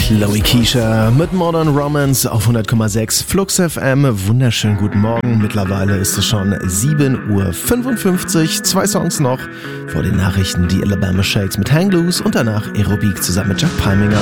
Chloe Keisha mit Modern Romance auf 100,6 Flux FM. Wunderschönen guten Morgen. Mittlerweile ist es schon 7:55 Uhr. 2 Songs noch vor den Nachrichten. Die Alabama Shakes mit Hang Loose und danach Aerobic zusammen mit Jack Palminger.